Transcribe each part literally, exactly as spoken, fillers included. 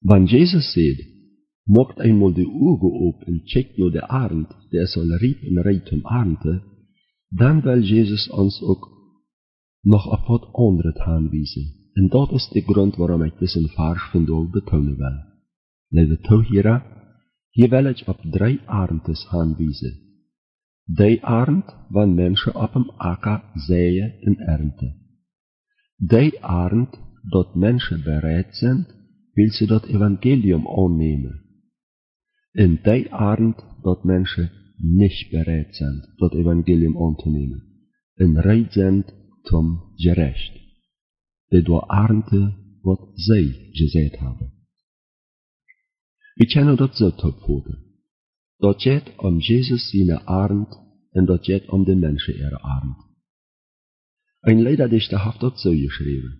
Wann Jesus seht, maakt einmal die ogen op en checkt naar de arend, der is al riep en reed om arendte, dan wil Jesus ons ook nog op wat andere aanwijzen. En dat is de grond waarom ik deze vers vandaag betonen wil. Lieve toehira, hier wil ik op drie arendtes aanwijzen. Die arend, wanneer mensen op hem akka zaaien en ernten. Die arend, dat mensen bereid zijn, wil ze dat evangelium aannemen. En die arend, dat mensen niet bereid zijn, dat evangelium aan te nemen. En reid zijn zum gerecht. De door arenden wat zij gezegd hebben. We kennen dat zo te opvoeden. Dat gaat om Jezus zijn arend en dat gaat om de mensen er arend. Een leiderdichter heeft dat zo geschreven.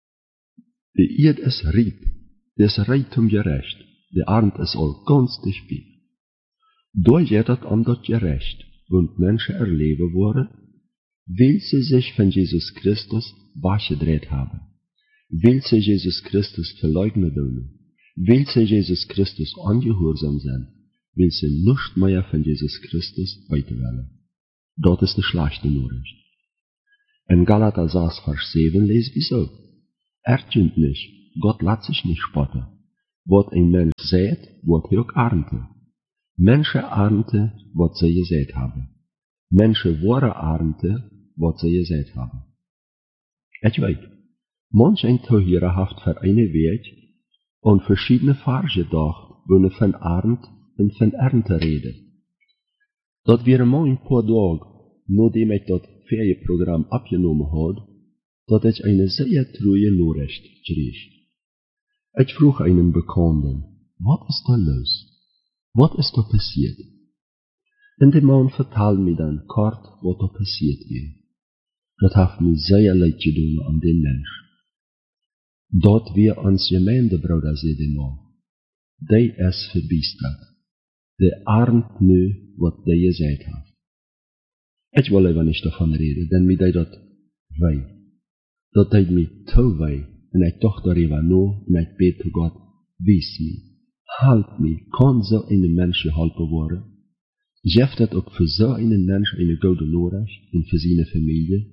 De eed is riep, des rijdt om gerecht, de arend is al ganz dichtbij. Door gaat het om dat gerecht, want mensen er leven worden, wil ze zich van Jezus Christus weggedraaid hebben. Wil ze Jezus Christus verleugnen doen. Wil ze Jezus Christus ongehoorzaam zijn. Wil ze niets meer van Jezus Christus weten willen. Dat is de slechte Nachricht. In Galater zes vers zeven lezen we zo. Erkent niet, God laat zich niet spotten. Wat een mens zaait, wordt hij ook ernten. Mensen ernten wat zij gezaaid hebben. Mensen worden ernten wat zij gezaaid hebben. Ik weet, manchen toehira heeft voor een week aan verschillende versen gedacht, wanneer van arend en van ernte reden. Dat weer maar een paar dagen, nadat ik dat ferieprogramma opgenomen had, dat ik een zeer trouwe Nachricht kreeg. Ik vroeg een bekende, wat is er los? Wat is er passiert? En de man vertelde me dan kort wat er passiert weer. Dat heeft me zeer leid gedaan aan den mens. Dat weer ons gemeentebroeder, zei de man. Die is verbiesterd. De arend nu wat die gezegd heeft. Ik wil even niet daarvan reden, dan me die dat wij. Dat deed me te wij. En ik dacht daar even na en ik bid tot God, wees me. Help me, kan zo een mens geholpen worden? Geeft het ook voor zo een mens een goede Nachricht en voor zijn familie?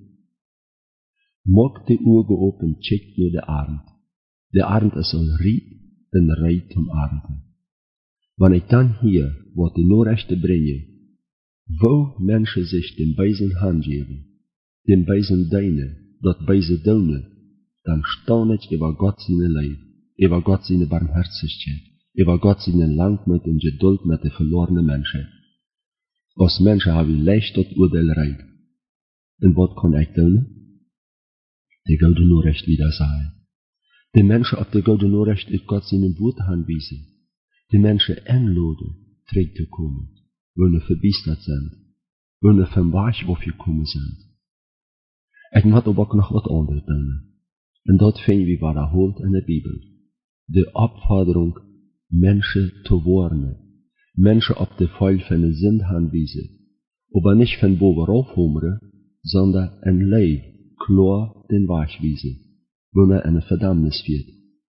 Maak de ogen op en check naar de arend. De arend is al riep en rijdt om arenden. Wanneer ik dan hier wat de Nachricht te brengen, wou mensen zich den bijzen hand geven, den bijzen dienen, dat bijzen doen, dan staan ik over God zijn lijf, over God zijn barmherzigheid. Über Gott seinen Langmut und Geduld mit den verlorenen Menschen. Als Menschen haben wir leicht tot Urteil reid. Und was kann ich tun? Die gute Nachricht wieder sagen. Die Menschen auf die gute Nachricht ist Gott seinen Wort anwiesen. Die Menschen einladen, zurück zu kommen, wenn sie verbiestert sind, wenn sie vom Weg aufgekommen sind. Ich muss aber auch noch was anderes tun. Und das finden wir wiederholt in der Bibel. Die Aufforderung, Menschen zu warnen, Menschen op de Fall van de Sinn aanwijzen, aber nicht von bovenaf hongeren, sondern ein Leib klar den Weg weisen, wenn er eine Verdammnis wird.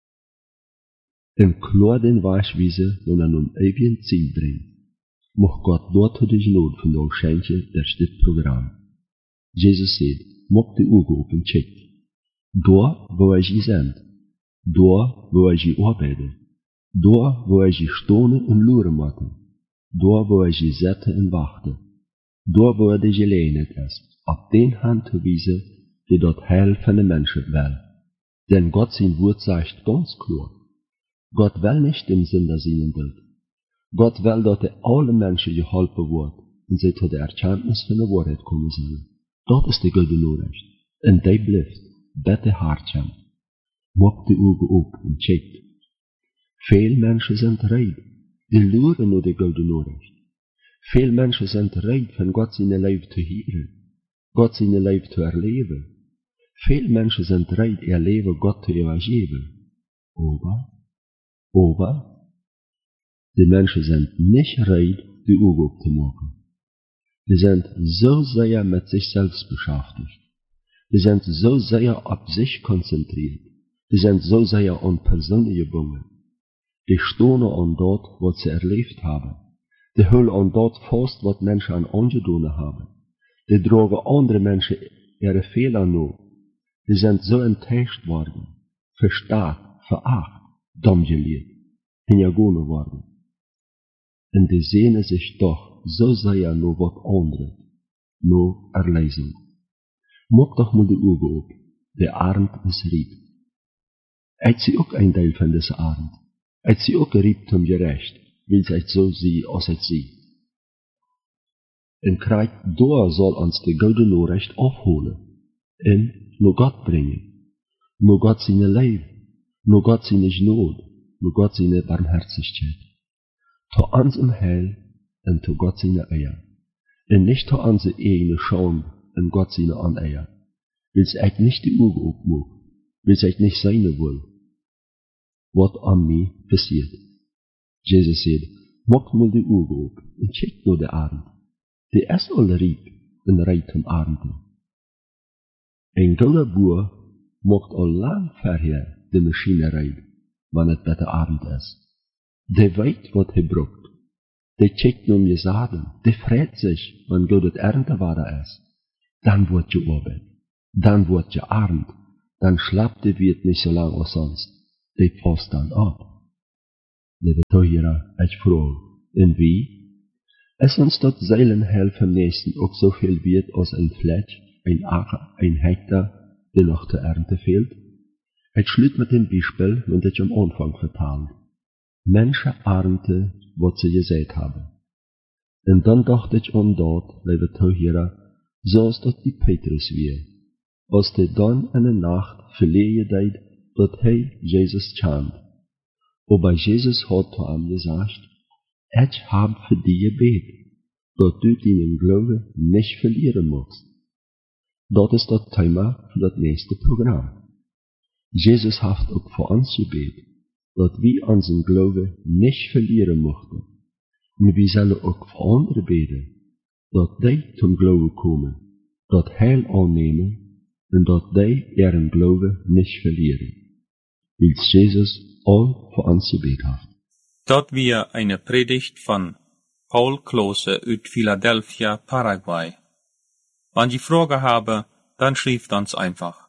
En klar den Weg weisen, wenn er nun ewigen Ziel brengt. Mag Gott dort de genade vandaag schenken durch dit Programm. Jesus sagt, maak de ogen op en check. Daar waar je zijn, daar waar je arbeiden. Daar waar je stonen en loeren moeten, daar waar je zetten en wachten, daar waar de gelegenheid is, op den hand te wijzen die dat heil van de mensen wil. Denn God zijn woord zegt ganz klar, God wil niet den Sünder zien dood. God wil dat de alle mensen geholpen wordt en zij tot de erkenntnis van de waarheid komen zullen. Dat is de goede Nachricht. En die blijft, bitte hartje. Maak de ogen op en check. Veel mensen zijn reid, die loeren naar de goede Nachricht. Veel mensen zijn reid van God zijn lijf te hieren, God zijn lijf te erleven. Veel mensen zijn reid ihr leven God te evangelieven. Aber, aber, die mensen zijn niet reid die ogen op te maken. Die zijn zo zeer met zichzelf beschäftigt. Die zijn zo zeer op zich concentriert. Die zijn zo zeer aan personen gebonden. Die stonen an dort, wat sie erlebt haben. Die hüllen an dort fast, wat Menschen an angedaan haben. Die drogen andere Menschen ihre Fehler nur. Die sind so enttäuscht worden, verstarrt, veracht, dummgeliert, hingegangen worden. Und die sehnen sich doch so sehr nur wat anderes, nur Erlösung. Mach doch mal die Augen auf, der Arend ist rieb. Eid sie auch ein Teil von dieser Arend. Eid sie auch rieb zum Gerecht, will sie so sie, als es sie. Und Kreuz, da soll uns die gute Nachricht aufholen, und nur Gott bringen, nur Gott seine Liebe, nur Gott seine Gnade, nur Gott seine Barmherzigkeit. To uns im Heil und to Gott seine Eier. Und nicht to unsere eigene Scham und Gott seine Aneier. Will's echt nicht die Augen aufmachen, will's echt nicht seine will. Was an mir passiert. Jesus sagt, mach mal die Augen auf und check nur die Arend. Die ist alle rieb und reit am Arend. Ein guter Boer macht all lang vorher die Maschine rein, wenn es bei der Arend ist. Der weiß, was er braucht. Der checkt nur mir Samen. Der freut sich, wenn Gott das Ernte war ist. Dann wird je Arbeit. Dann wird je Arend. Dann schlappt der Wirt nicht so lang als sonst. Der passt dann ab. Liebe Zuhörer, ich frage, und wie? Es uns dort Seelenhelf am nächsten auch so viel wird als ein Fletch, ein Acker, ein Hektar, der noch zur Ernte fehlt? Ich schließe mit dem Beispiel, und ich am Anfang vertalen. Menschen ahnte, was sie gesät haben. Und dann dachte ich an dort, liebe Zuhörer, so ist das die Petrus wir. Als der dann in der Nacht verlegen deed, dat hij Jesus chant. Aber Jesus hat zu ihm gesagt, ich hab für dich gebet, dat du deinen Glauben nicht verlieren musst. Das ist das Thema für das nächste Programm. Jesus hat auch für uns gebet, dat wir unseren Glauben nicht verlieren möchten. Und wir sollen auch für andere beten, dat die zum Glauben kommen, dat Heil annehmen und dat die ihren Glauben nicht verlieren. Weil Jesus all für uns gebet hat. Dort wir eine Predigt von Paul Klose aus Philadelphia, Paraguay. Wenn Sie Fragen haben, dann schreibt uns einfach.